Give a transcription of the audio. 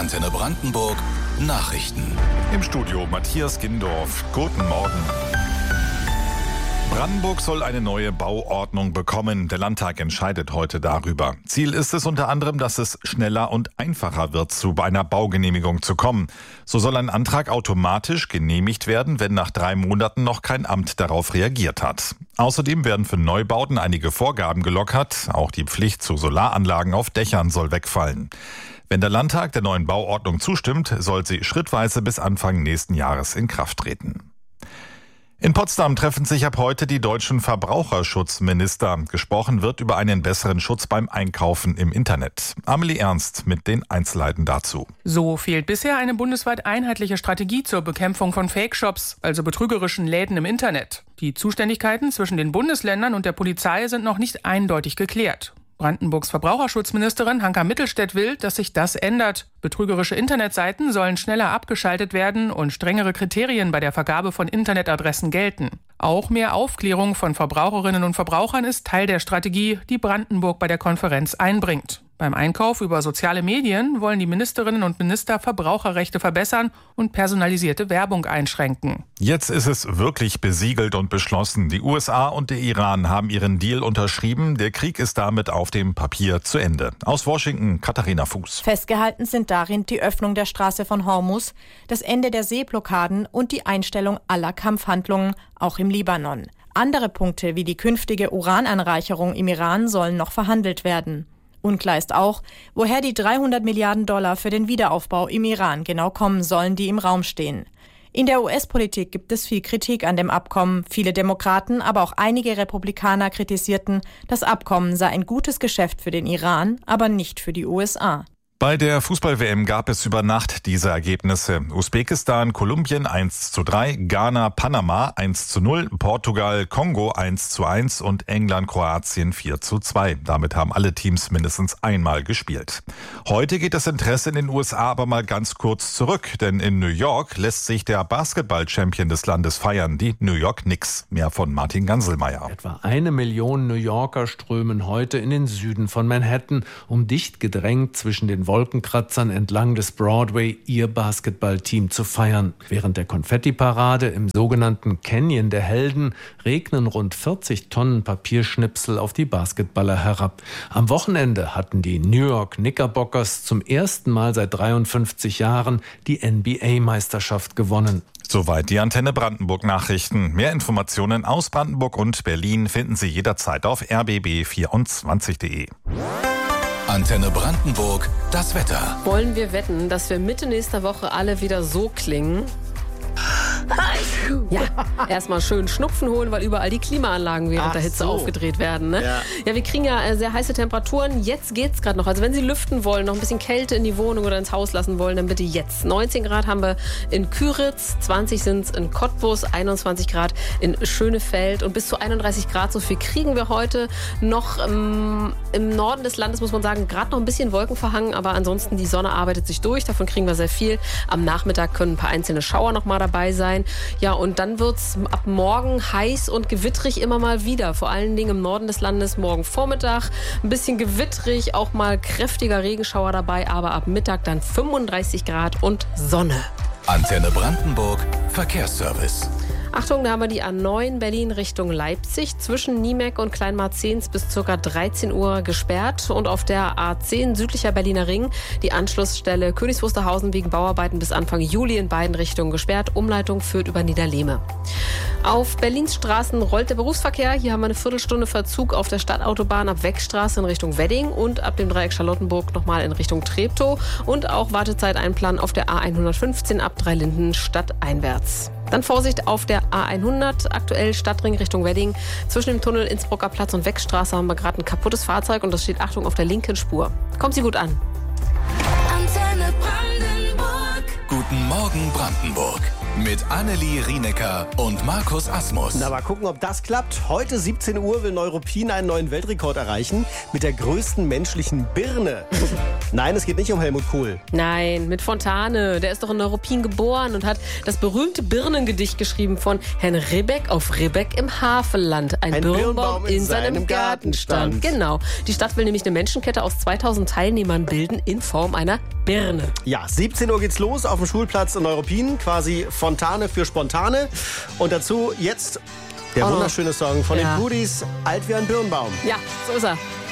Antenne Brandenburg Nachrichten. Im Studio Matthias Gindorf. Guten Morgen. Brandenburg soll eine neue Bauordnung bekommen. Der Landtag entscheidet heute darüber. Ziel ist es unter anderem, dass es schneller und einfacher wird, zu einer Baugenehmigung zu kommen. So soll ein Antrag automatisch genehmigt werden, wenn nach 3 Monaten noch kein Amt darauf reagiert hat. Außerdem werden für Neubauten einige Vorgaben gelockert. Auch die Pflicht zu Solaranlagen auf Dächern soll wegfallen. Wenn der Landtag der neuen Bauordnung zustimmt, soll sie schrittweise bis Anfang nächsten Jahres in Kraft treten. In Potsdam treffen sich ab heute die deutschen Verbraucherschutzminister. Gesprochen wird über einen besseren Schutz beim Einkaufen im Internet. Amelie Ernst mit den Einzelheiten dazu. So fehlt bisher eine bundesweit einheitliche Strategie zur Bekämpfung von Fake-Shops, also betrügerischen Läden im Internet. Die Zuständigkeiten zwischen den Bundesländern und der Polizei sind noch nicht eindeutig geklärt. Brandenburgs Verbraucherschutzministerin Hanka Mittelstädt will, dass sich das ändert. Betrügerische Internetseiten sollen schneller abgeschaltet werden und strengere Kriterien bei der Vergabe von Internetadressen gelten. Auch mehr Aufklärung von Verbraucherinnen und Verbrauchern ist Teil der Strategie, die Brandenburg bei der Konferenz einbringt. Beim Einkauf über soziale Medien wollen die Ministerinnen und Minister Verbraucherrechte verbessern und personalisierte Werbung einschränken. Jetzt ist es wirklich besiegelt und beschlossen. Die USA und der Iran haben ihren Deal unterschrieben. Der Krieg ist damit auf dem Papier zu Ende. Aus Washington, Katharina Fuchs. Festgehalten sind darin die Öffnung der Straße von Hormuz, das Ende der Seeblockaden und die Einstellung aller Kampfhandlungen, auch im Libanon. Andere Punkte wie die künftige Urananreicherung im Iran sollen noch verhandelt werden. Unklar ist auch, woher die $300 Milliarden für den Wiederaufbau im Iran genau kommen sollen, die im Raum stehen. In der US-Politik gibt es viel Kritik an dem Abkommen. Viele Demokraten, aber auch einige Republikaner kritisierten, das Abkommen sei ein gutes Geschäft für den Iran, aber nicht für die USA. Bei der Fußball-WM gab es über Nacht diese Ergebnisse. Usbekistan, Kolumbien 1:3, Ghana, Panama 1:0, Portugal, Kongo 1:1 und England, Kroatien 4:2. Damit haben alle Teams mindestens einmal gespielt. Heute geht das Interesse in den USA aber mal ganz kurz zurück, denn in New York lässt sich der Basketball-Champion des Landes feiern, die New York Knicks. Mehr von Martin Ganselmeier. Etwa 1 Million New Yorker strömen heute in den Süden von Manhattan, um dicht gedrängt zwischen den Wolkenkratzern entlang des Broadway ihr Basketballteam zu feiern. Während der Konfettiparade im sogenannten Canyon der Helden regnen rund 40 Tonnen Papierschnipsel auf die Basketballer herab. Am Wochenende hatten die New York Knickerbockers zum ersten Mal seit 53 Jahren die NBA-Meisterschaft gewonnen. Soweit die Antenne Brandenburg Nachrichten. Mehr Informationen aus Brandenburg und Berlin finden Sie jederzeit auf rbb24.de. Antenne Brandenburg, das Wetter. Wollen wir wetten, dass wir Mitte nächster Woche alle wieder so klingen? Ja, erstmal schön Schnupfen holen, weil überall die Klimaanlagen während der Hitze aufgedreht werden. Ne? Ja, wir kriegen ja sehr heiße Temperaturen. Jetzt geht's gerade noch. Also wenn Sie lüften wollen, noch ein bisschen Kälte in die Wohnung oder ins Haus lassen wollen, dann bitte jetzt. 19 Grad haben wir in Küritz, 20 sind es in Cottbus, 21 Grad in Schönefeld und bis zu 31 Grad. So viel kriegen wir heute noch. Im Norden des Landes muss man sagen, gerade noch ein bisschen wolkenverhangen, aber ansonsten die Sonne arbeitet sich durch. Davon kriegen wir sehr viel. Am Nachmittag können ein paar einzelne Schauer noch mal dabei sein. Ja, und dann wird's ab morgen heiß und gewittrig immer mal wieder. Vor allen Dingen im Norden des Landes morgen Vormittag. Ein bisschen gewittrig, auch mal kräftiger Regenschauer dabei. Aber ab Mittag dann 35 Grad und Sonne. Antenne Brandenburg, Verkehrsservice. Achtung, da haben wir die A9 Berlin Richtung Leipzig zwischen Niemek und Kleinmarzens bis ca. 13 Uhr gesperrt. Und auf der A10 südlicher Berliner Ring die Anschlussstelle Königs Wusterhausen wegen Bauarbeiten bis Anfang Juli in beiden Richtungen gesperrt. Umleitung führt über Niederlehme. Auf Berlins Straßen rollt der Berufsverkehr. Hier haben wir eine Viertelstunde Verzug auf der Stadtautobahn ab Weckstraße in Richtung Wedding und ab dem Dreieck Charlottenburg nochmal in Richtung Treptow. Und auch Wartezeit einplanen auf der A115 ab Dreilinden stadteinwärts. Dann Vorsicht auf der A100, aktuell Stadtring Richtung Wedding. Zwischen dem Tunnel Innsbrucker Platz und Weckstraße haben wir gerade ein kaputtes Fahrzeug und das steht, Achtung, auf der linken Spur. Kommt Sie gut an. Antenne Brandenburg. Guten Morgen Brandenburg. Mit Annelie Rienecker und Markus Asmus. Na, mal gucken, ob das klappt. Heute 17 Uhr will Neuruppin einen neuen Weltrekord erreichen mit der größten menschlichen Birne. Nein, es geht nicht um Helmut Kohl. Nein, mit Fontane. Der ist doch in Neuruppin geboren und hat das berühmte Birnengedicht geschrieben von Herrn Ribbeck auf Ribbeck im Havelland. Ein Birnbaum in seinem Garten stand. Genau. Die Stadt will nämlich eine Menschenkette aus 2000 Teilnehmern bilden in Form einer Birne. Ja, 17 Uhr geht's los auf dem Schulplatz in Neuruppin. Quasi Fontane für Spontane. Und dazu jetzt der wunderschöne Song von den Pudis, Alt wie ein Birnbaum. Ja, so ist er.